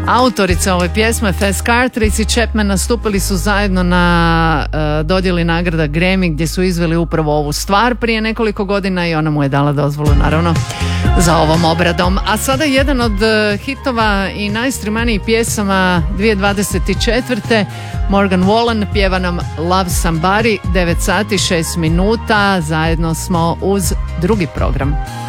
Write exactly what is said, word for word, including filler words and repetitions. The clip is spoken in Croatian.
Autorice ove pjesme Fess Carter i Chapman nastupili su zajedno na uh, dodjeli nagrada Grammy gdje su izveli upravo ovu stvar prije nekoliko godina i ona mu je dala dozvolu naravno za ovom obradom. A sada jedan od uh, hitova i najstreamanijih pjesama dvije tisuće dvadeset četvrte. Morgan Wallen pjeva nam Love Somebody, devet sati šest minuta, zajedno smo uz drugi program.